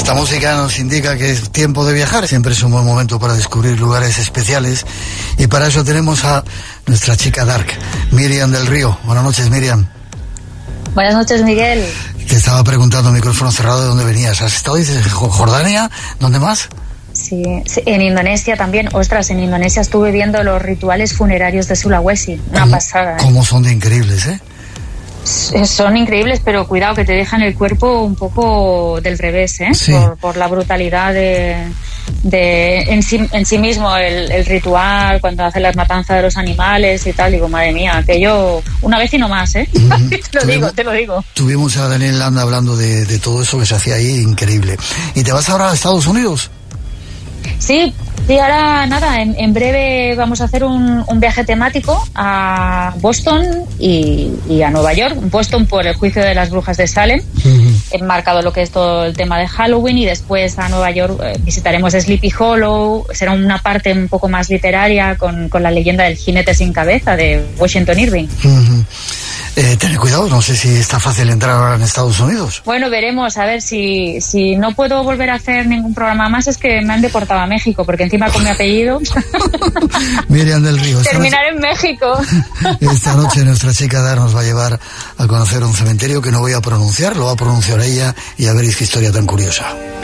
Esta música nos indica que es tiempo de viajar. Siempre es un buen momento para descubrir lugares especiales. Y para eso tenemos a nuestra chica Dark, Miriam del Río. Buenas noches, Miriam. Buenas noches, Miguel. Te estaba preguntando, micrófono cerrado, de dónde venías. ¿Has estado, dices, en Jordania? ¿Dónde más? Sí, en Indonesia también. Ostras, en Indonesia estuve viendo los rituales funerarios de Sulawesi. Una pasada, ¿eh? ¿Cómo son de increíbles, eh? Son increíbles, pero cuidado que te dejan el cuerpo un poco del revés, ¿eh? Sí. Por la brutalidad en sí mismo, el ritual, cuando hacen las matanzas de los animales y tal. Digo, madre mía, aquello una vez y no más, ¿eh? Te lo digo. Tuvimos a Daniel Landa hablando de todo eso que se hacía ahí, increíble. ¿Y te vas ahora a Estados Unidos? Sí, ahora nada, en breve vamos a hacer un viaje temático a Boston y a Nueva York. Boston por el juicio de las brujas de Salem, enmarcado lo que es todo el tema de Halloween, y después a Nueva York visitaremos Sleepy Hollow. Será una parte un poco más literaria con la leyenda del jinete sin cabeza de Washington Irving. Ten cuidado, no sé si está fácil entrar ahora en Estados Unidos. Bueno, veremos, a ver si no puedo volver a hacer ningún programa más, es que me han deportado a México, porque encima con mi apellido Miriam del Río, terminar en México. Esta noche nuestra chica Dar nos va a llevar a conocer un cementerio que no voy a pronunciar, lo va a pronunciar ella, y a veréis qué historia tan curiosa.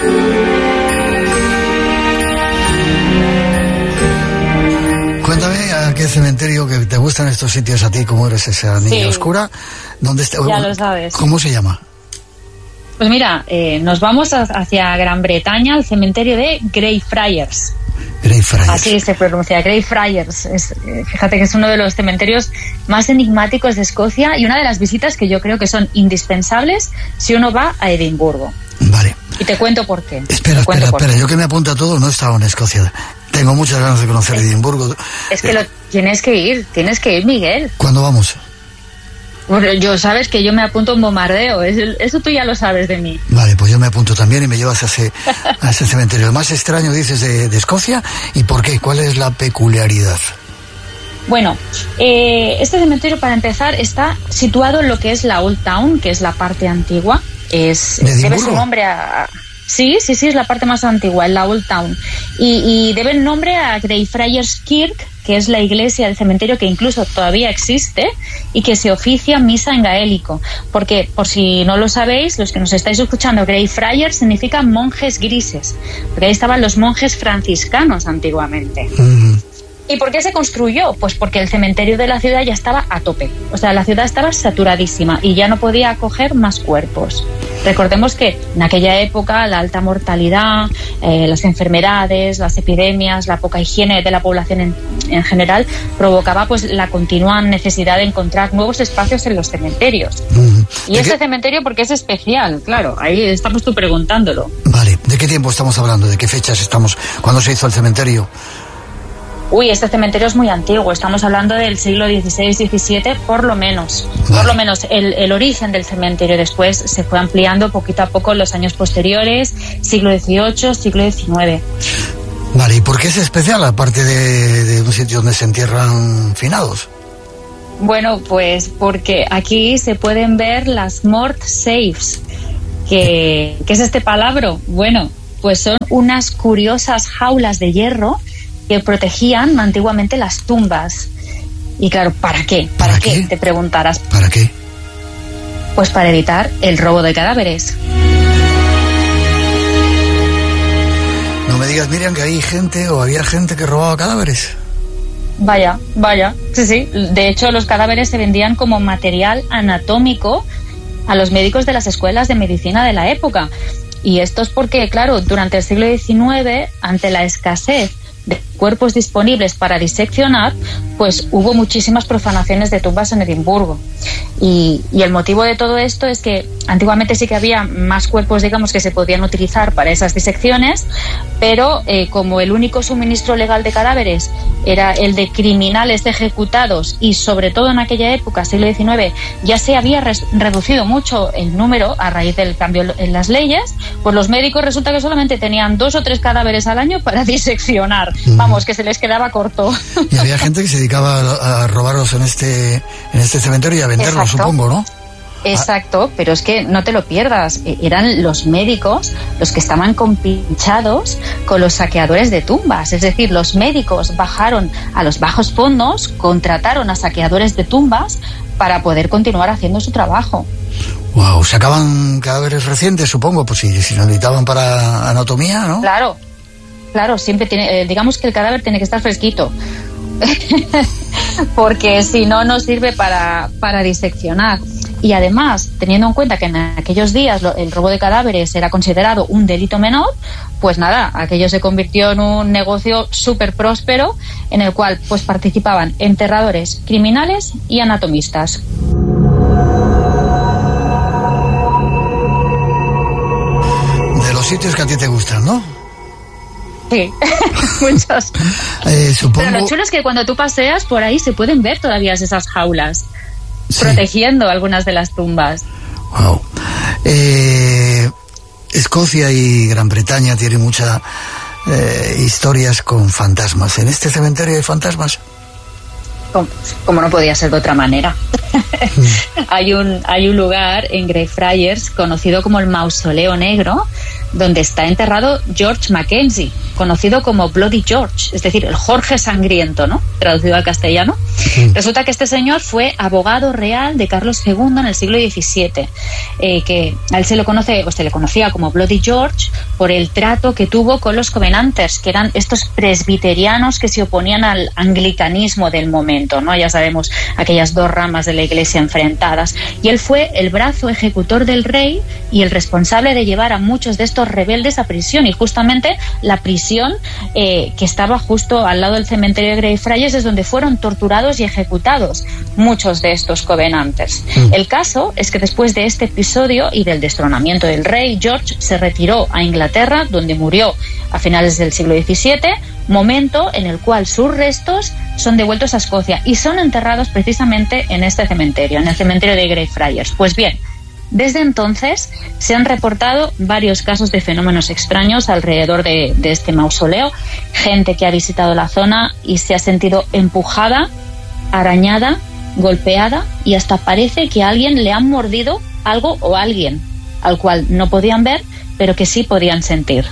Cuéntame a qué cementerio, que te gustan estos sitios a ti, como eres esa niña oscura. ¿Dónde está? Ya lo sabes. ¿Cómo se llama? Pues mira, nos vamos hacia Gran Bretaña, al cementerio de Greyfriars. Greyfriars. Así se pronuncia, Greyfriars. Fíjate que es uno de los cementerios más enigmáticos de Escocia y una de las visitas que yo creo que son indispensables si uno va a Edimburgo. Vale. Y te cuento por qué. Espera, yo que me apunto a todo, no he estado en Escocia. Tengo muchas ganas de conocer Edimburgo. Es que tienes que ir, Miguel. ¿Cuándo vamos? Bueno, sabes que yo me apunto a un bombardeo, eso tú ya lo sabes de mí. Vale, pues yo me apunto también y me llevas a ese cementerio. El más extraño, dices, de Escocia, ¿y por qué? ¿Cuál es la peculiaridad? Bueno, este cementerio, para empezar, está situado en lo que es la Old Town, que es la parte antigua. Debe su nombre a... Sí, es la parte más antigua, en la Old Town. Y debe el nombre a Greyfriars Kirk, que es la iglesia del cementerio que incluso todavía existe y que se oficia misa en gaélico. Porque, por si no lo sabéis, los que nos estáis escuchando, Greyfriars significa monjes grises, porque ahí estaban los monjes franciscanos antiguamente. ¿Y por qué se construyó? Pues porque el cementerio de la ciudad ya estaba a tope. O sea, la ciudad estaba saturadísima y ya no podía acoger más cuerpos. Recordemos que en aquella época la alta mortalidad, las enfermedades, las epidemias, la poca higiene de la población en general provocaba pues la continua necesidad de encontrar nuevos espacios en los cementerios. Y este cementerio, porque es especial, claro, ahí estamos tú preguntándolo. Vale, ¿de qué tiempo estamos hablando? ¿De qué fechas estamos? ¿Cuándo se hizo el cementerio? Uy, este cementerio es muy antiguo, estamos hablando del siglo XVI-XVII por lo menos. Vale. Por lo menos el origen del cementerio después se fue ampliando poquito a poco en los años posteriores, siglo XVIII, siglo XIX. Vale, ¿y por qué es especial, aparte de un sitio donde se entierran finados? Bueno, pues porque aquí se pueden ver las mort safes. ¿Qué es este palabra? Bueno, pues son unas curiosas jaulas de hierro que protegían antiguamente las tumbas. Y claro, ¿para qué? ¿Para qué? Te preguntarás. ¿Para qué? Pues para evitar el robo de cadáveres. No me digas, Miriam, que hay gente o había gente que robaba cadáveres. Vaya. Sí. De hecho, los cadáveres se vendían como material anatómico a los médicos de las escuelas de medicina de la época. Y esto es porque, claro, durante el siglo XIX, ante la escasez de cuerpos disponibles para diseccionar, pues hubo muchísimas profanaciones de tumbas en Edimburgo. Y el motivo de todo esto es que antiguamente sí que había más cuerpos, digamos, que se podían utilizar para esas disecciones, pero como el único suministro legal de cadáveres era el de criminales ejecutados, y sobre todo en aquella época, siglo XIX, ya se había reducido mucho el número a raíz del cambio en las leyes, pues los médicos resulta que solamente tenían 2 o 3 cadáveres al año para diseccionar. Vamos, que se les quedaba corto. Y había gente que se dedicaba a robarlos en este cementerio y a venderlos, exacto, supongo, ¿no? Exacto, pero es que no te lo pierdas, eran los médicos los que estaban compinchados con los saqueadores de tumbas, es decir, los médicos bajaron a los bajos fondos, contrataron a saqueadores de tumbas para poder continuar haciendo su trabajo. Wow, sacaban cadáveres recientes, supongo, pues si necesitaban para anatomía, ¿no? Claro, siempre tiene, digamos que el cadáver tiene que estar fresquito. Porque si no, no sirve para diseccionar. Y además, teniendo en cuenta que en aquellos días el robo de cadáveres era considerado un delito menor, pues nada, aquello se convirtió en un negocio súper próspero en el cual pues participaban enterradores, criminales y anatomistas. De los sitios que a ti te gustan, ¿no? Sí, muchos. Supongo... Pero lo chulo es que cuando tú paseas por ahí se pueden ver todavía esas jaulas, sí, protegiendo algunas de las tumbas. Wow. Escocia y Gran Bretaña tienen muchas historias con fantasmas. ¿En este cementerio hay fantasmas? Como no podía ser de otra manera. Hay un lugar en Greyfriars conocido como el Mausoleo Negro, donde está enterrado George Mackenzie, conocido como Bloody George, es decir, el Jorge Sangriento, ¿no? Traducido al castellano. Resulta que este señor fue abogado real de Carlos II en el siglo XVII, que a él se le conocía como Bloody George por el trato que tuvo con los Covenanters, que eran estos presbiterianos que se oponían al anglicanismo del momento, ¿no? Ya sabemos, aquellas dos ramas de la Iglesia enfrentadas. Y él fue el brazo ejecutor del rey y el responsable de llevar a muchos de estos rebeldes a prisión, y justamente la prisión que estaba justo al lado del cementerio de Greyfriars es donde fueron torturados y ejecutados muchos de estos Covenanters. El caso es que después de este episodio y del destronamiento del rey, George se retiró a Inglaterra, donde murió a finales del siglo XVII, momento en el cual sus restos son devueltos a Escocia y son enterrados precisamente en este cementerio, en el cementerio de Greyfriars. Pues bien, desde entonces se han reportado varios casos de fenómenos extraños alrededor de este mausoleo, gente que ha visitado la zona y se ha sentido empujada, arañada, golpeada, y hasta parece que a alguien le han mordido algo o alguien, al cual no podían ver, pero que sí podían sentir.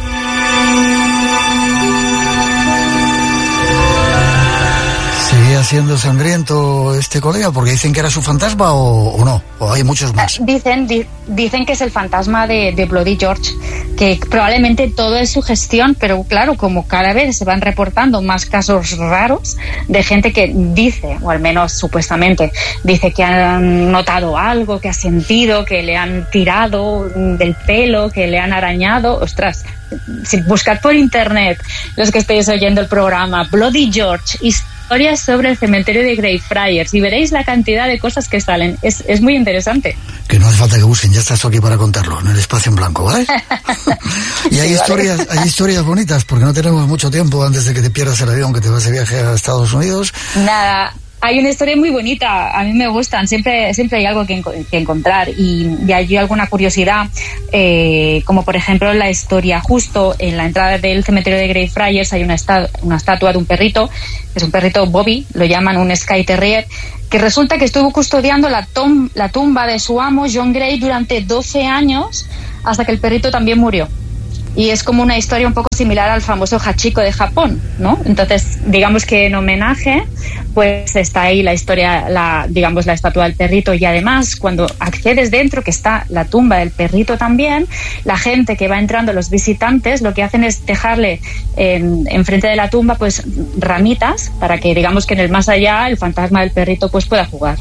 ¿Seguía siendo sangriento este colega porque dicen que era su fantasma o no? ¿O hay muchos más? Dicen que es el fantasma de Bloody George, que probablemente todo es su gestión, pero claro, como cada vez se van reportando más casos raros de gente que dice, o al menos supuestamente, dice que han notado algo, que ha sentido, que le han tirado del pelo, que le han arañado. Ostras, si buscad por internet, los que estéis oyendo el programa, Bloody George, historias sobre el cementerio de Greyfriars, y veréis la cantidad de cosas que salen. Es muy interesante. Que no hace falta que busquen, ya estás tú aquí para contarlo, en el espacio en blanco, ¿vale? Y hay, sí, vale. Hay historias bonitas, porque no tenemos mucho tiempo antes de que te pierdas el avión, que te vas de viaje a Estados Unidos. Nada. Hay una historia muy bonita, a mí me gustan, siempre hay algo que encontrar, y hay alguna curiosidad, como por ejemplo la historia, justo en la entrada del cementerio de Greyfriars hay una estatua de un perrito, que es un perrito Bobby, lo llaman un Skye Terrier, que resulta que estuvo custodiando la tumba de su amo, John Gray, durante 12 años, hasta que el perrito también murió. Y es como una historia un poco similar al famoso Hachiko de Japón, ¿no? Entonces, digamos que en homenaje, pues está ahí la historia, la estatua del perrito, y además cuando accedes dentro, que está la tumba del perrito también, la gente que va entrando, los visitantes, lo que hacen es dejarle enfrente de la tumba pues ramitas, para que digamos que en el más allá el fantasma del perrito pues pueda jugar.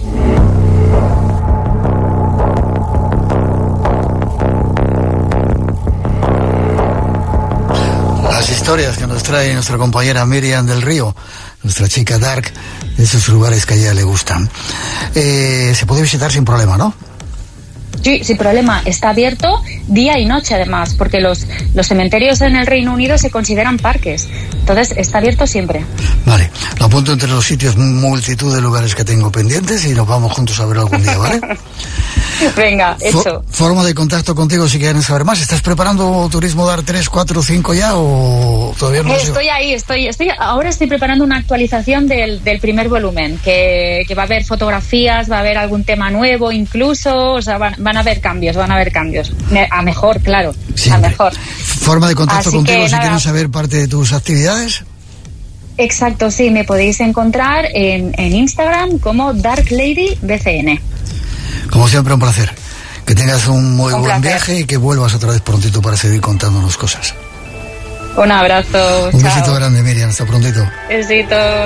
Las historias que nos trae nuestra compañera Miriam del Río, nuestra chica Dark, de esos lugares que a ella le gustan. Se puede visitar sin problema, ¿no? Sí, sin problema. Está abierto día y noche, además, porque los cementerios en el Reino Unido se consideran parques. Entonces, está abierto siempre. Vale, lo apunto entre los sitios, multitud de lugares que tengo pendientes, y nos vamos juntos a ver algún día, ¿vale? Venga, hecho. Forma de contacto contigo si quieren saber más. ¿Estás preparando Turismo Dar 3, 4, 5 ya o todavía no? Estoy ahí, ahora estoy preparando una actualización del primer volumen, que va a haber fotografías, va a haber algún tema nuevo incluso, o sea, van a haber cambios. A mejor, claro, siempre. A mejor. Forma de contacto Así contigo si nada. quieren saber parte de tus actividades. Exacto, sí, me podéis encontrar en Instagram como DarkLadyBCN. Como siempre, un placer. Que tengas un muy buen viaje y que vuelvas otra vez prontito para seguir contándonos cosas. Un abrazo. Un besito grande, Miriam. Hasta prontito. Besitos.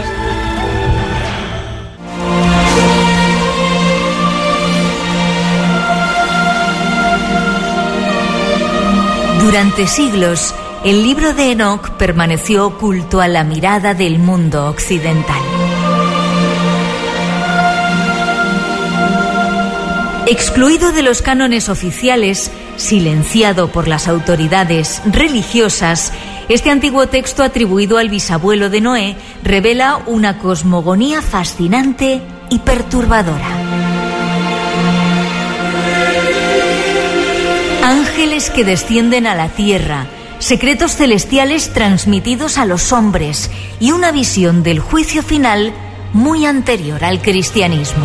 Durante siglos, el libro de Enoc permaneció oculto a la mirada del mundo occidental. Excluido de los cánones oficiales, silenciado por las autoridades religiosas, este antiguo texto atribuido al bisabuelo de Noé revela una cosmogonía fascinante y perturbadora. Ángeles que descienden a la tierra, secretos celestiales transmitidos a los hombres y una visión del juicio final muy anterior al cristianismo.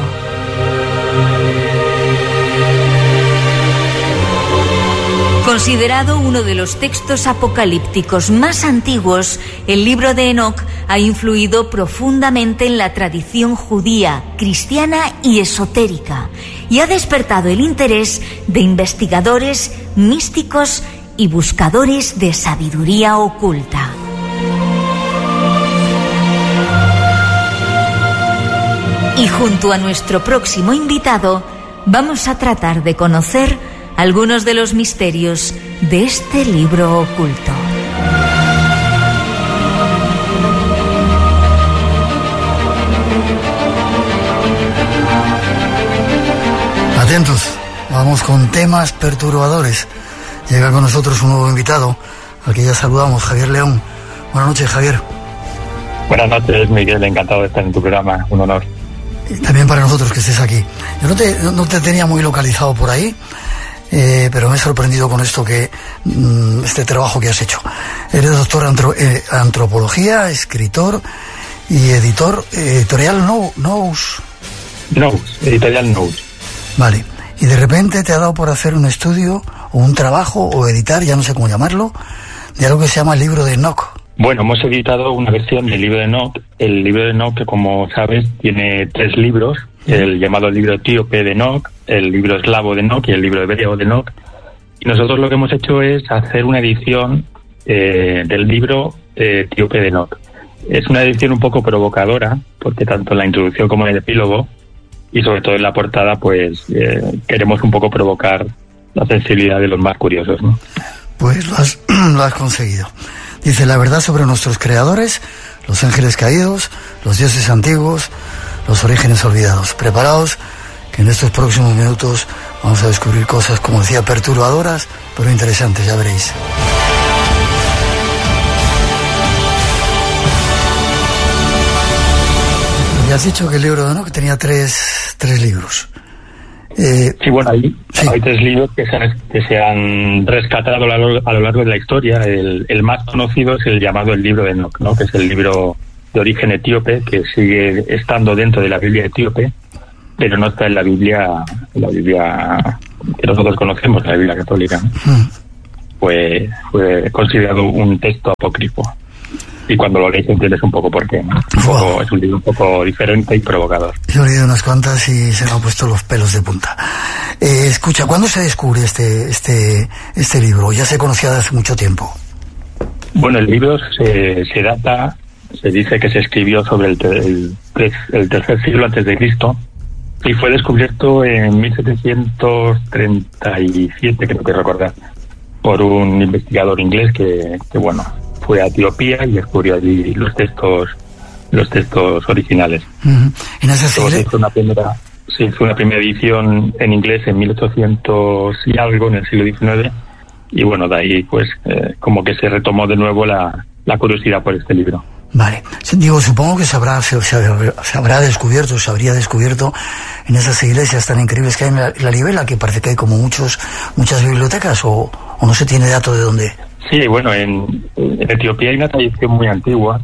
Considerado uno de los textos apocalípticos más antiguos, el libro de Enoc ha influido profundamente en la tradición judía, cristiana y esotérica, y ha despertado el interés de investigadores, místicos y buscadores de sabiduría oculta. Y junto a nuestro próximo invitado, vamos a tratar de conocer algunos de los misterios de este libro oculto. Atentos, vamos con temas perturbadores. Llega con nosotros un nuevo invitado, al que ya saludamos, Javier León. Buenas noches, Javier. Buenas noches, Miguel, encantado de estar en tu programa, un honor. También para nosotros que estés aquí. Yo no te tenía muy localizado por ahí, pero me he sorprendido con esto este trabajo que has hecho. Eres doctor en antropología, escritor y editor, editorial Nous. Editorial Nous. Vale, y de repente te ha dado por hacer un estudio o un trabajo o editar, ya no sé cómo llamarlo, de algo que se llama el libro de Enoc. Bueno, hemos editado una versión del libro de Enoc. El libro de Enoc, que como sabes, tiene 3 libros, el llamado libro etíope de Enoc, el libro eslavo de Enoc y el libro hebreo de Enoc. Y nosotros lo que hemos hecho es hacer una edición del libro etíope de Enoc. Es una edición un poco provocadora, porque tanto en la introducción como en el epílogo, y sobre todo en la portada, pues queremos un poco provocar la sensibilidad de los más curiosos, ¿no? Pues lo has conseguido. Dice la verdad sobre nuestros creadores, los ángeles caídos, los dioses antiguos, los orígenes olvidados. Preparaos, que en estos próximos minutos vamos a descubrir cosas, como decía, perturbadoras, pero interesantes, ya veréis. Ya has dicho que el libro de Enoc tenía tres libros. Sí, bueno, hay 3 libros que se han rescatado a lo largo de la historia. El más conocido es el llamado el libro de Enoc, ¿no? Que es el libro de origen etíope, que sigue estando dentro de la Biblia etíope, pero no está en la Biblia que nosotros conocemos, la Biblia católica, ¿no? Fue considerado un texto apócrifo. Y cuando lo lees entiendes un poco por qué, ¿no? Es un libro un poco diferente y provocador. Yo he leído unas cuantas y se me han puesto los pelos de punta. Escucha, ¿cuándo se descubre este libro? ¿Ya se conocía desde hace mucho tiempo? Bueno, el libro se data, se dice que se escribió sobre el tercer siglo antes de Cristo y fue descubierto en 1737, creo que recordar, por un investigador inglés que fue a Etiopía y descubrió allí los textos originales. ¿En ese siglo? Se hizo una primera edición en inglés en 1800 y algo, en el siglo XIX, y bueno, de ahí pues como que se retomó de nuevo la curiosidad por este libro. Vale. Digo, supongo que se habría descubierto en esas iglesias tan increíbles que hay en la Libela, que parece que hay como muchas bibliotecas, o no se tiene dato de dónde. Sí, bueno, en Etiopía hay una tradición muy antigua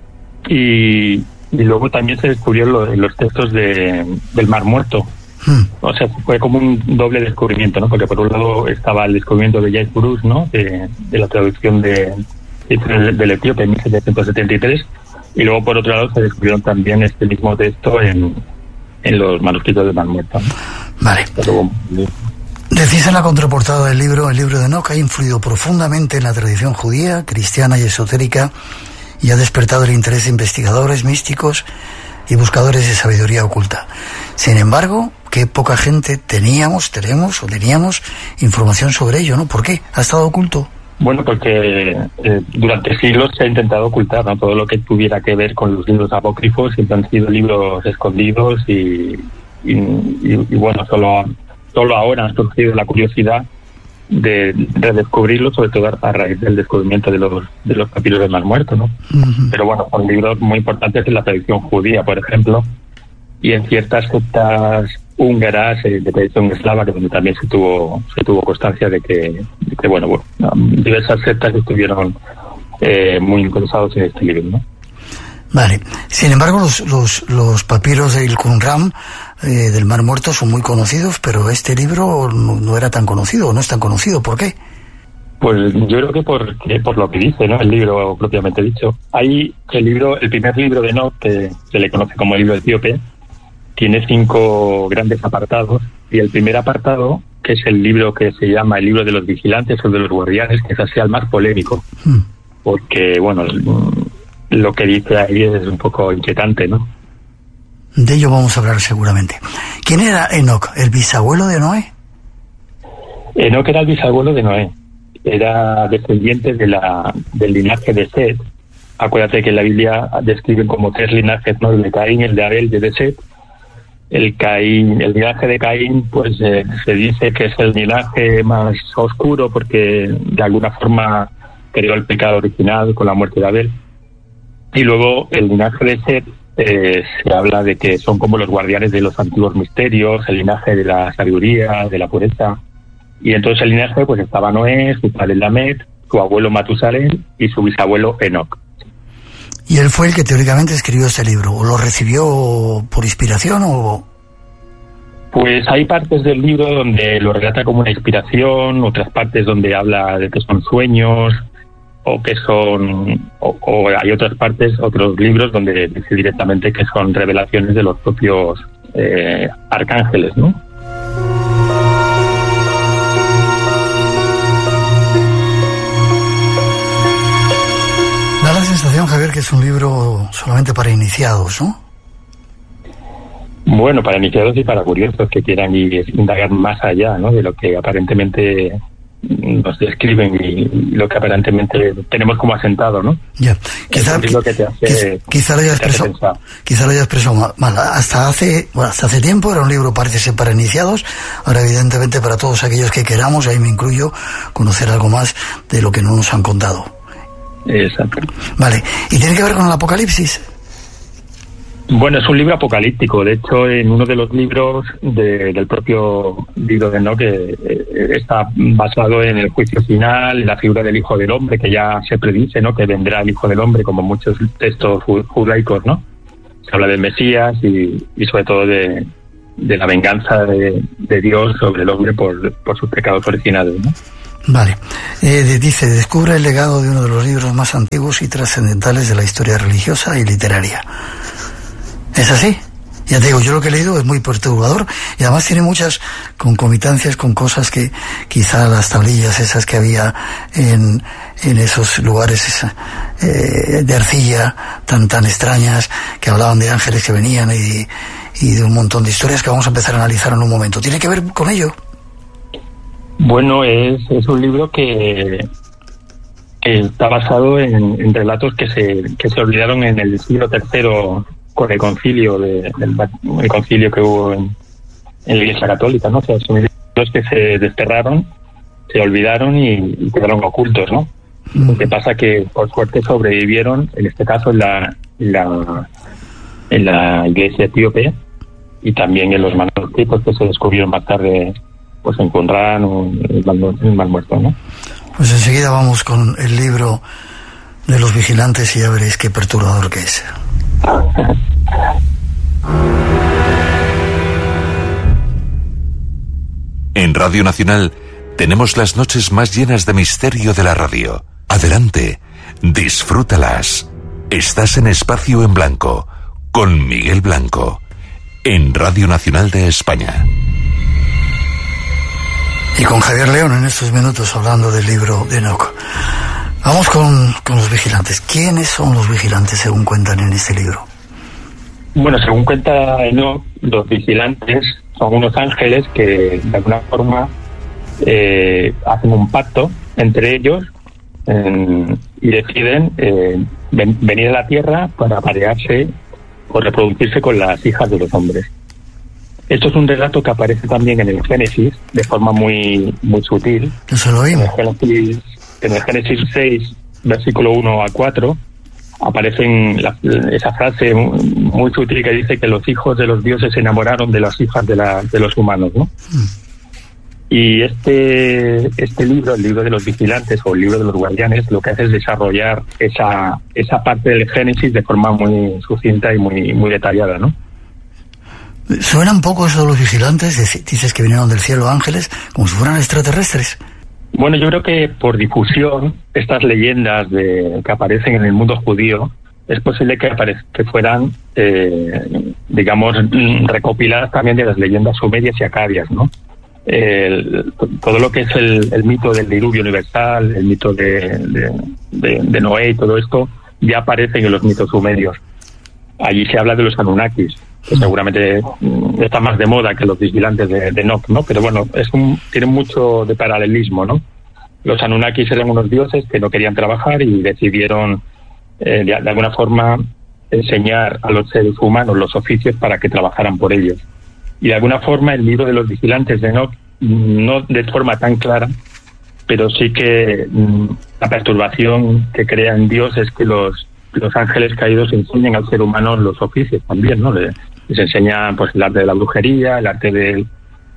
y luego también se descubrieron los textos del Mar Muerto. O sea, fue como un doble descubrimiento, ¿no? Porque por un lado estaba el descubrimiento de Jais Burus, ¿no? De la traducción del etíope en 1773, y luego por otro lado se descubrieron también este mismo texto en los manuscritos del Mar Muerto, ¿no? Vale. Pero, decís en la contraportada del libro, el libro de Enoch ha influido profundamente en la tradición judía, cristiana y esotérica, y ha despertado el interés de investigadores, místicos y buscadores de sabiduría oculta. Sin embargo, qué poca gente teníamos información sobre ello, ¿no? ¿Por qué? ¿Ha estado oculto? Bueno, porque durante siglos se ha intentado ocultar, ¿no? Todo lo que tuviera que ver con los libros apócrifos siempre han sido libros escondidos y bueno, solo ahora ha surgido la curiosidad de redescubrirlos, sobre todo a raíz del descubrimiento de los papiros del Mar Muerto, ¿no? Uh-huh. Pero bueno, son libros muy importantes en la tradición judía, por ejemplo, y en ciertas sectas húngaras de tradición eslava, que donde también se tuvo constancia de que bueno, diversas sectas estuvieron muy interesados en este libro, ¿no? Vale. Sin embargo, los papiros del Qumran del Mar Muerto son muy conocidos, pero este libro no era tan conocido, no es tan conocido. ¿Por qué? Pues yo creo que por lo que dice, ¿no? El libro propiamente dicho. Hay el primer libro de Enoch, que se le conoce como el libro etíope, tiene 5 grandes apartados, y el primer apartado, que es el libro que se llama el libro de los vigilantes o de los guardianes, que es así el más polémico, porque, bueno, lo que dice ahí es un poco inquietante, ¿no? De ello vamos a hablar seguramente. ¿Quién era Enoch? ¿El bisabuelo de Noé? Enoch era el bisabuelo de Noé. Era descendiente del linaje de Set. Acuérdate que en la Biblia describen como 3 linajes, ¿no? El de Caín, el de Abel y el de Set. El linaje de Caín, pues se dice que es el linaje más oscuro porque de alguna forma creó el pecado original con la muerte de Abel. Y luego el linaje de Set, se habla de que son como los guardianes de los antiguos misterios, el linaje de la sabiduría, de la pureza. Y entonces el linaje pues estaba Noé, su padre Lamed, su abuelo Matusalén y su bisabuelo Enoch. ¿Y él fue el que teóricamente escribió este libro? ¿O lo recibió por inspiración o...? Pues hay partes del libro donde lo relata como una inspiración, otras partes donde habla de que son sueños, o que son... o hay otras partes, otros libros donde dice directamente que son revelaciones de los propios arcángeles, ¿no? Da la sensación, Javier, que es un libro solamente para iniciados, ¿no? Bueno, para iniciados y para curiosos que quieran indagar más allá, ¿no? De lo que aparentemente nos describen y lo que aparentemente tenemos como asentado, ¿no? Ya. Quizá lo haya expresado mal. Hasta hace tiempo era un libro, parece ser, para iniciados. Ahora, evidentemente, para todos aquellos que queramos, ahí me incluyo, conocer algo más de lo que no nos han contado. Exacto. Vale. ¿Y tiene que ver con el Apocalipsis? Bueno, es un libro apocalíptico. De hecho, en uno de los libros del propio libro de Enoch, está basado en el juicio final, en la figura del Hijo del Hombre, que ya se predice, ¿no? Que vendrá el Hijo del Hombre, como muchos textos judaicos, ¿no? Se habla del Mesías y sobre todo de la venganza de Dios sobre el hombre por sus pecados originales, ¿no? Vale. Dice, descubre el legado de uno de los libros más antiguos y trascendentales de la historia religiosa y literaria. ¿Es así? Ya te digo, yo lo que he leído es muy perturbador y además tiene muchas concomitancias con cosas que quizá las tablillas esas que había en esos lugares de arcilla tan extrañas, que hablaban de ángeles que venían y de un montón de historias que vamos a empezar a analizar en un momento. ¿Tiene que ver con ello? Bueno, es un libro que está basado en relatos que se olvidaron en el siglo III con el concilio el concilio que hubo en la Iglesia Católica, ¿no? O sea, son libros que se desterraron, se olvidaron y quedaron ocultos, ¿no? Lo que pasa que por suerte sobrevivieron, en este caso en la iglesia etíope, y también en los manuscritos que se descubrieron más tarde, pues encontraron un mal muerto, ¿no? Pues enseguida vamos con el libro de los vigilantes y ya veréis qué perturbador que es. En Radio Nacional tenemos las noches más llenas de misterio de la radio. Adelante, disfrútalas. Estás en Espacio en Blanco, con Miguel Blanco, en Radio Nacional de España. Y con Javier León en estos minutos hablando del libro de Enoch. Vamos con los vigilantes. ¿Quiénes son los vigilantes según cuentan en este libro? Bueno, según cuenta Enoch, los vigilantes son unos ángeles que de alguna forma hacen un pacto entre ellos y deciden venir a la Tierra para aparearse o reproducirse con las hijas de los hombres. Esto es un relato que aparece también en el Génesis de forma muy sutil. Eso lo oímos. En el Génesis 6, versículo 1 a 4, aparece esa frase muy sutil que dice que los hijos de los dioses se enamoraron de las hijas de los humanos, ¿no? Y este libro, el libro de los vigilantes o el libro de los guardianes, lo que hace es desarrollar esa parte del Génesis de forma muy sucinta y muy detallada, ¿no? Suena un poco eso de los vigilantes, dices que vinieron del cielo ángeles, como si fueran extraterrestres. Bueno, yo creo que por difusión, estas leyendas que aparecen en el mundo judío, es posible que fueran, digamos, recopiladas también de las leyendas sumerias y acadias, ¿no? Todo lo que es el mito del diluvio universal, el mito de Noé y todo esto, ya aparecen en los mitos sumerios. Allí se habla de los Anunnakis, que seguramente está más de moda que los vigilantes de Enoch, ¿no? Pero bueno, tiene mucho de paralelismo, ¿no? Los Anunnakis eran unos dioses que no querían trabajar y decidieron, de alguna forma, enseñar a los seres humanos los oficios para que trabajaran por ellos. Y de alguna forma el libro de los vigilantes de Enoch, no de forma tan clara, pero sí que la perturbación que crea en Dios es que los ángeles caídos enseñan al ser humano los oficios también, ¿no? Les enseñan pues el arte de la brujería, el arte de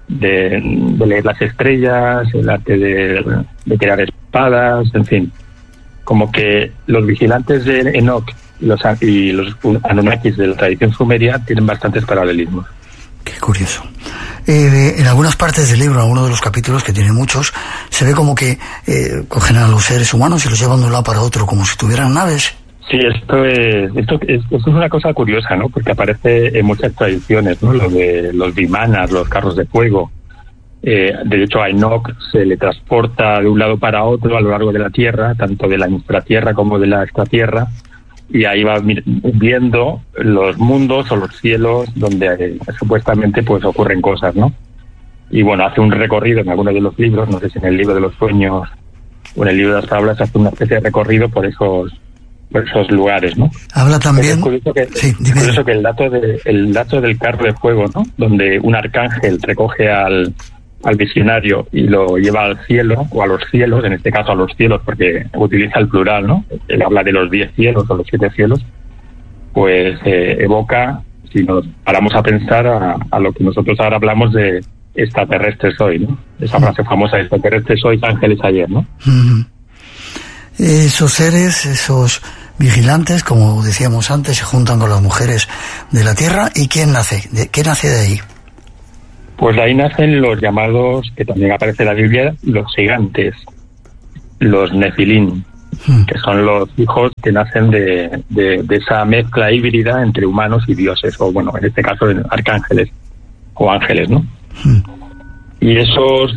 leer las estrellas, el arte de crear espadas, en fin. Como que los vigilantes de Enoch y los Anunnakis de la tradición sumeria tienen bastantes paralelismos. Qué curioso. En algunas partes del libro, en algunos de los capítulos, que tiene muchos, se ve como que cogen a los seres humanos y los llevan de un lado para otro, como si tuvieran naves. Sí, esto es una cosa curiosa, ¿no? Porque aparece en muchas tradiciones, ¿no? Lo de los vimanas, los carros de fuego. De hecho, a Enoch se le transporta de un lado para otro a lo largo de la Tierra, tanto de la infratierra como de la extratierra, y ahí va viendo los mundos o los cielos donde supuestamente pues ocurren cosas, ¿no? Y bueno, hace un recorrido en algunos de los libros, no sé si en el libro de los sueños o en el libro de las tablas, hace una especie de recorrido por esos lugares, ¿no? Habla también. Es curioso que el dato del carro de fuego, ¿no? Donde un arcángel recoge al visionario y lo lleva al cielo o a los cielos, en este caso a los cielos porque utiliza el plural, ¿no? Él habla de los 10 cielos o los 7 cielos, pues evoca, si nos paramos a pensar, a lo que nosotros ahora hablamos de extraterrestres hoy, ¿no? Esa frase famosa, extraterrestres hoy, ángeles ayer, ¿no? Esos seres, esos vigilantes, como decíamos antes, se juntan con las mujeres de la tierra. ¿Y quién nace? ¿Qué nace de ahí? Pues de ahí nacen los llamados, que también aparece en la Biblia, los gigantes, los Nefilim, que son los hijos que nacen de esa mezcla híbrida entre humanos y dioses, o bueno, en este caso arcángeles o ángeles, ¿no? Y esos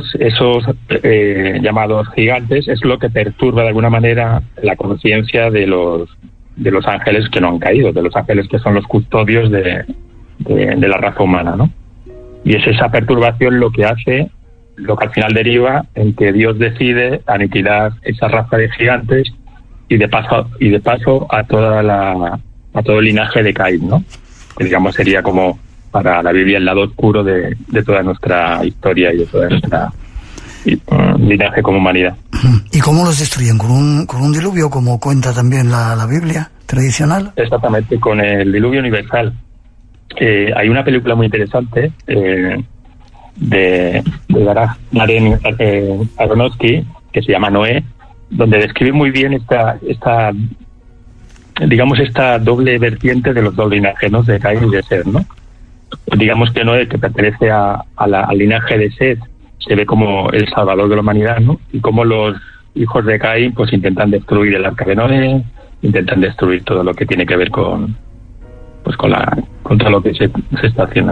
llamados gigantes es lo que perturba de alguna manera la conciencia de los ángeles que no han caído, de los ángeles que son los custodios de la raza humana, ¿no? Y es esa perturbación lo que hace, lo que al final deriva en que Dios decide aniquilar esa raza de gigantes y de paso a todo el linaje de Caín, ¿no? Que digamos sería como para la Biblia el lado oscuro de toda nuestra historia y de toda nuestra linaje como humanidad. ¿Y cómo los destruyen? ¿Con un diluvio, como cuenta también la Biblia tradicional? Exactamente, con el diluvio universal. Hay una película muy interesante de Darren Aronofsky, que se llama Noé, donde describe muy bien esta doble vertiente de los dos linajes, ¿no? De Caín y de Set, ¿no? Digamos que Noé, que pertenece al linaje de Set, se ve como el salvador de la humanidad, ¿no? Y como los hijos de Caín pues intentan destruir el arca de Noé, intentan destruir todo lo que tiene que ver con todo lo que se está haciendo.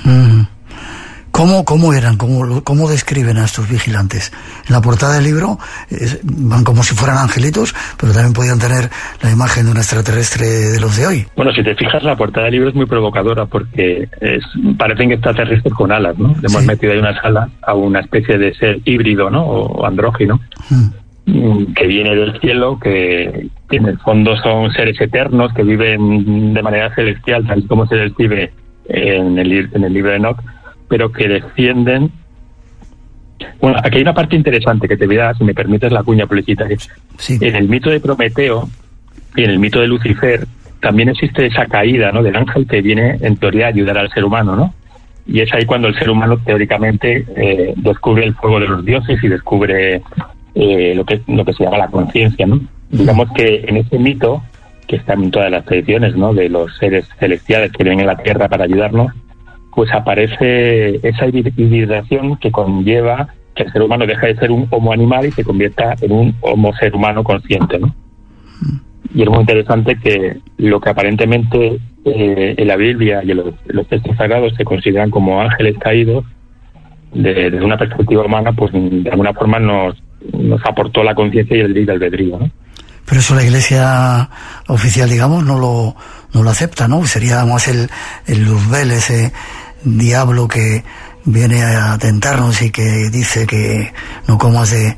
¿Cómo eran? ¿Cómo describen a estos vigilantes? En la portada del libro van como si fueran angelitos, pero también podían tener la imagen de un extraterrestre de los de hoy. Bueno, si te fijas, la portada del libro es muy provocadora porque parecen extraterrestres con alas, ¿no? Le hemos metido ahí unas alas a una especie de ser híbrido, ¿no? O andrógino, que viene del cielo, que en el fondo son seres eternos que viven de manera celestial, tal como se describe en el libro de Enoch, pero que descienden. Bueno, aquí hay una parte interesante que te voy a dar, si me permites la cuña publicitaria. Sí. En el mito de Prometeo y en el mito de Lucifer también existe esa caída, ¿no?, del ángel que viene en teoría a ayudar al ser humano, ¿no? Y es ahí cuando el ser humano teóricamente descubre el fuego de los dioses y descubre lo que se llama la conciencia, ¿no? Digamos que en ese mito, que está en todas las tradiciones, ¿no?, de los seres celestiales que vienen a la tierra para ayudarnos, pues aparece esa hibridación que conlleva que el ser humano deja de ser un homo animal y se convierta en un homo ser humano consciente, ¿no? Y es muy interesante que lo que aparentemente en la Biblia y en los textos sagrados se consideran como ángeles caídos, desde una perspectiva humana, pues de alguna forma nos aportó la conciencia y el libre albedrío, ¿no? Pero eso la Iglesia oficial, digamos, no lo acepta, ¿no? Sería más el Luzbel, ese diablo que viene a tentarnos y que dice que no comas de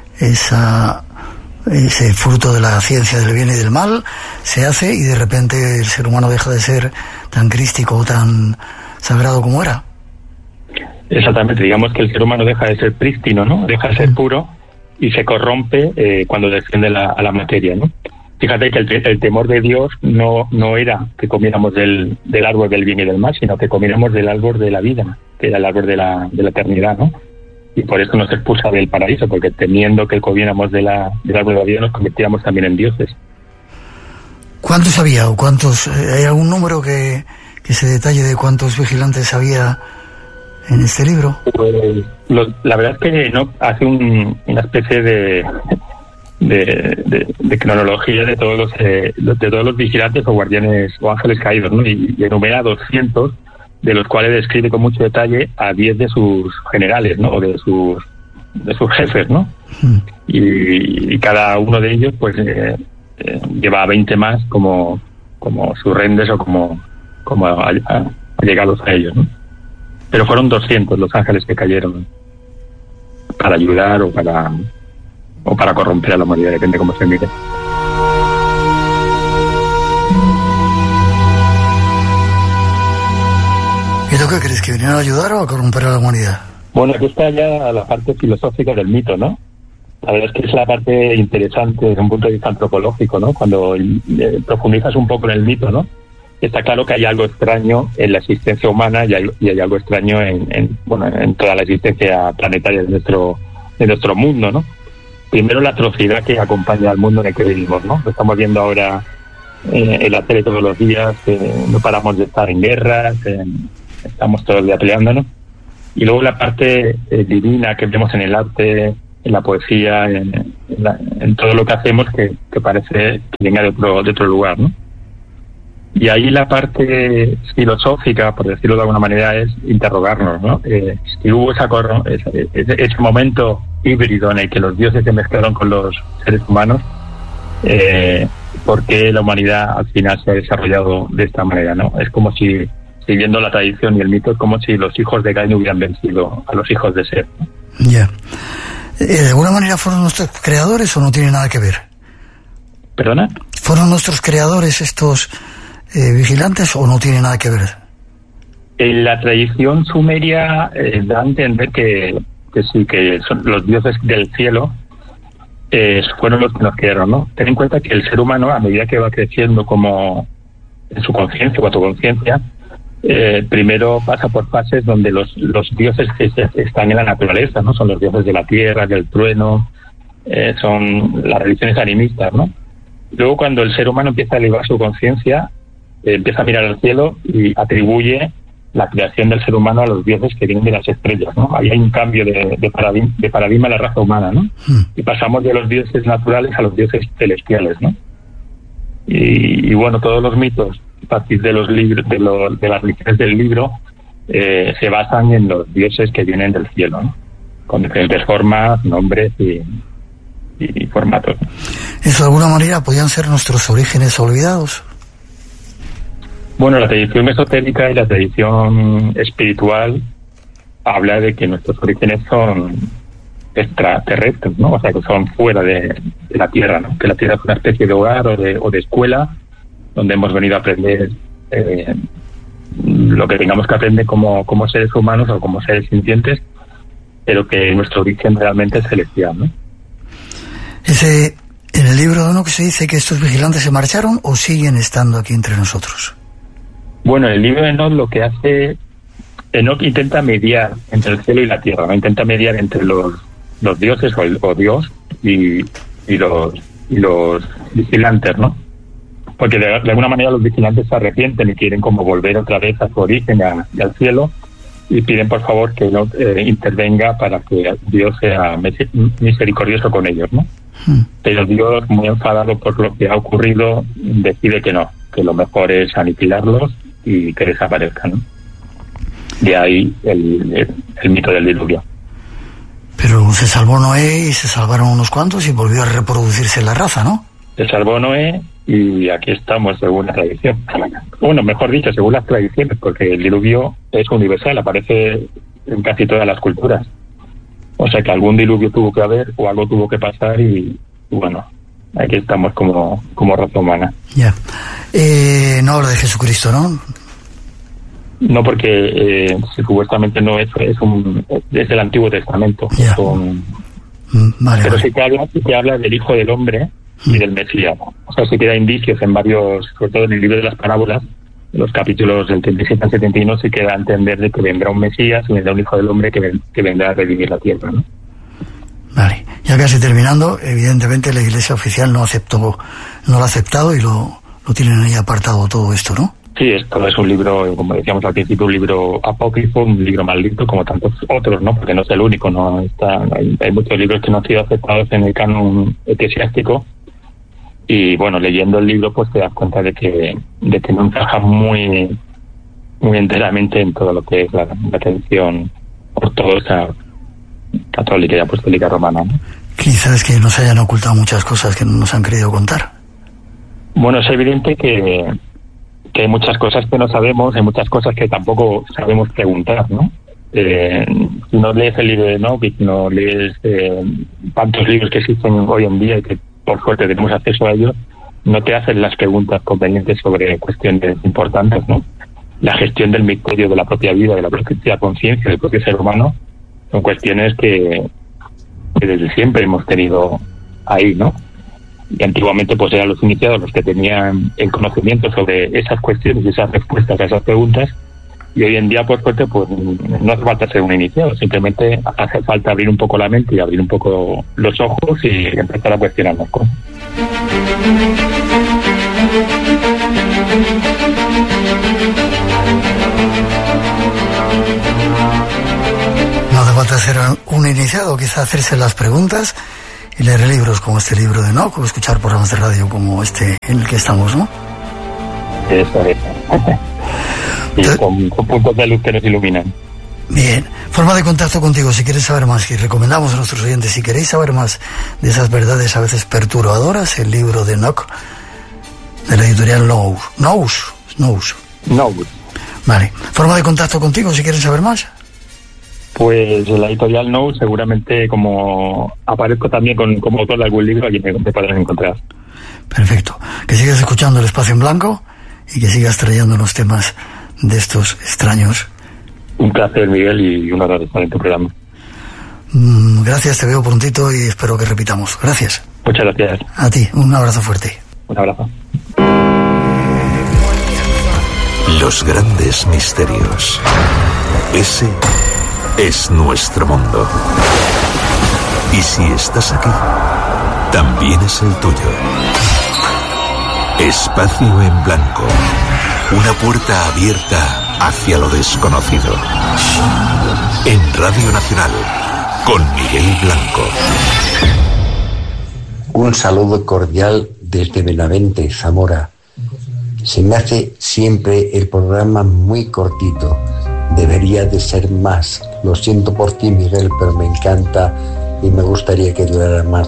ese fruto de la ciencia del bien y del mal, se hace y de repente el ser humano deja de ser tan crístico o tan sagrado como era. Exactamente, digamos que el ser humano deja de ser prístino, ¿no? Deja de ser puro y se corrompe cuando desciende a la materia, ¿no? Fíjate que el temor de Dios no era que comiéramos del árbol del bien y del mal, sino que comiéramos del árbol de la vida, que era el árbol de la eternidad, ¿no? Y por eso nos expulsa del paraíso, porque temiendo que comiéramos del árbol de la vida nos convirtiéramos también en dioses. ¿Cuántos había o cuántos? ¿Hay algún número que se detalle de cuántos vigilantes había en este libro? Pues, la verdad es que no hace una especie de cronología de todos los vigilantes o guardianes o ángeles caídos, ¿no? Y enumera 200, de los cuales describe con mucho detalle a 10 de sus generales, ¿no? O de sus jefes, ¿no? Y cada uno de ellos pues lleva a 20 más como surrendes o como allegados a ellos, ¿no? Pero fueron 200 los ángeles que cayeron para ayudar o para corromper a la humanidad, depende cómo se mire. ¿Y tú qué crees? ¿Que vinieron a ayudar o a corromper a la humanidad? Bueno, aquí está ya la parte filosófica del mito, ¿no? La verdad es que es la parte interesante desde un punto de vista antropológico, ¿no? Cuando profundizas un poco en el mito, ¿no? Está claro que hay algo extraño en la existencia humana y hay algo extraño en toda la existencia planetaria de nuestro mundo, ¿no? Primero, la atrocidad que acompaña al mundo en el que vivimos, ¿no? Lo estamos viendo ahora en la tele todos los días, no paramos de estar en guerras, estamos todo el día peleándonos. Y luego la parte divina que vemos en el arte, en la poesía, en todo lo que hacemos que parece que venga de otro lugar, ¿no? Y ahí la parte filosófica, por decirlo de alguna manera, es interrogarnos, ¿no? Si hubo ese momento híbrido en el que los dioses se mezclaron con los seres humanos, ¿por qué la humanidad al final se ha desarrollado de esta manera, ¿no? Es como si, siguiendo la tradición y el mito, es como si los hijos de Caín hubieran vencido a los hijos de Set, ¿no? Ya. ¿De alguna manera fueron nuestros creadores o no tiene nada que ver? ¿Perdona? ¿Fueron nuestros creadores estos vigilantes o no tiene nada que ver? En la tradición sumeria da a entender que sí, que son los dioses del cielo, fueron los que nos crearon, ¿no? Ten en cuenta que el ser humano, a medida que va creciendo como en su conciencia o autoconciencia, primero pasa por fases donde los dioses que están en la naturaleza, ¿no? Son los dioses de la tierra, del trueno, son las religiones animistas, ¿no? Luego, cuando el ser humano empieza a elevar su conciencia, empieza a mirar al cielo y atribuye la creación del ser humano a los dioses que vienen de las estrellas, ¿no? Ahí hay un cambio de paradigma en la raza humana, ¿no? Y pasamos de los dioses naturales a los dioses celestiales, ¿no? Y bueno, todos los mitos a partir de los libros, de las religiones del libro, se basan en los dioses que vienen del cielo, ¿no? Con diferentes formas, nombres y formatos. ¿Eso de alguna manera podían ser nuestros orígenes olvidados? Bueno, la tradición esotérica y la tradición espiritual habla de que nuestros orígenes son extraterrestres, ¿no? O sea, que son fuera de la Tierra, ¿no? Que la Tierra es una especie de hogar o de escuela donde hemos venido a aprender lo que tengamos que aprender como seres humanos o como seres sintientes, pero que nuestro origen realmente es celestial, ¿no? En el libro de Enoch se dice que estos vigilantes se marcharon o siguen estando aquí entre nosotros. Bueno, el libro de Enoch lo que hace, Enoch intenta mediar entre el cielo y la tierra, ¿no? Intenta mediar entre los dioses o Dios y los vigilantes, ¿no? Porque de alguna manera los vigilantes se arrepienten y quieren como volver otra vez a su origen y al cielo, y piden por favor que Enoch intervenga para que Dios sea misericordioso con ellos, ¿no? Pero Dios, muy enfadado por lo que ha ocurrido, decide que no, que lo mejor es aniquilarlos y que desaparezcan, ¿no? De ahí el mito del diluvio. Pero se salvó Noé y se salvaron unos cuantos y volvió a reproducirse la raza, ¿no? Se salvó Noé y aquí estamos según la tradición. Bueno, mejor dicho, según las tradiciones, porque el diluvio es universal, aparece en casi todas las culturas. O sea que algún diluvio tuvo que haber o algo tuvo que pasar y bueno, aquí estamos como raza humana. Ya. No habla de Jesucristo, ¿no? No, porque supuestamente no es del Antiguo Testamento. Ya. Vale, pero vale. sí que habla del Hijo del Hombre y del Mesías. O sea, sí que da indicios en varios, sobre todo en el libro de las parábolas, en los capítulos del 37 al 71, sí que da a entender de que vendrá un Mesías y vendrá un Hijo del Hombre que vendrá a redimir la tierra, ¿no? Vale, ya casi terminando, evidentemente la Iglesia oficial no lo ha aceptado y lo tienen ahí apartado todo esto, ¿no? Sí, esto es un libro, como decíamos al principio, un libro apócrifo, un libro maldito, como tantos otros, ¿no? Porque no es el único, ¿no? Hay muchos libros que no han sido aceptados en el canon eclesiástico. Y bueno, leyendo el libro pues te das cuenta de que no encaja muy enteramente en todo lo que es la tradición ortodoxa, católica y apostólica romana, ¿no? Quizás que nos hayan ocultado muchas cosas que no nos han querido contar. Bueno, es evidente que hay muchas cosas que no sabemos, hay muchas cosas que tampoco sabemos preguntar, ¿no? Si no lees el libro de Enoch, si no lees tantos libros que existen hoy en día y que por suerte tenemos acceso a ellos, no te hacen las preguntas convenientes sobre cuestiones importantes, ¿no? La gestión del misterio de la propia vida, de la propia conciencia, del propio ser humano, son cuestiones que desde siempre hemos tenido ahí, ¿no? Y antiguamente pues eran los iniciados los que tenían el conocimiento sobre esas cuestiones y esas respuestas a esas preguntas, y hoy en día por suerte pues no hace falta ser un iniciado, simplemente hace falta abrir un poco la mente y abrir un poco los ojos y empezar a cuestionar las cosas. No hace falta ser un iniciado, quizá hacerse las preguntas y leer libros como este libro de Enoch o escuchar programas de radio como este en el que estamos, ¿no? Eso es. Y con puntos de luz que nos iluminan. Bien, forma de contacto contigo si quieres saber más, y recomendamos a nuestros oyentes, si queréis saber más de esas verdades a veces perturbadoras, el libro de Enoch de la editorial Nous. Vale, forma de contacto contigo si quieres saber más. Pues la editorial Nous, seguramente como aparezco también como autor de algún libro, allí me podrán encontrar. Perfecto, que sigas escuchando El Espacio en Blanco y que sigas trayendo los temas de estos extraños. Un placer, Miguel, y un honor estar en tu programa. Gracias, te veo prontito y espero que repitamos. Gracias. Muchas gracias. A ti, un abrazo fuerte. Un abrazo. Los grandes misterios. Ese es nuestro mundo. Y si estás aquí, también es el tuyo. Espacio en Blanco. Una puerta abierta hacia lo desconocido. En Radio Nacional, con Miguel Blanco. Un saludo cordial desde Benavente, Zamora. Se me hace siempre el programa muy cortito. Debería de ser más. Lo siento por ti, Miguel, pero me encanta y me gustaría que durara más.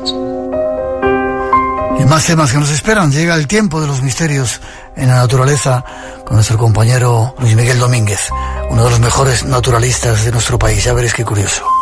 Y más temas que nos esperan. Llega el tiempo de los misterios en la naturaleza con nuestro compañero Luis Miguel Domínguez, uno de los mejores naturalistas de nuestro país. Ya veréis qué curioso.